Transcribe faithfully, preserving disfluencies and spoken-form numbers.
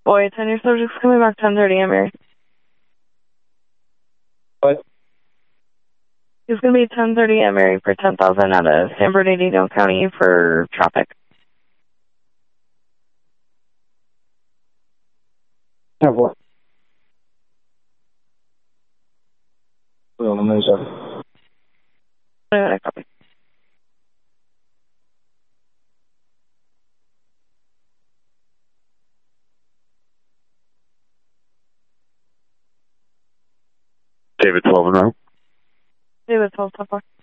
Boy, ten your subject's coming back ten thirty, I'm Mary. What? It's gonna be ten thirty at Mary for ten thousand out of San Bernardino County for traffic. Have what? Well, I'm gonna say. I copy. David twelve and row. David twelve, so far.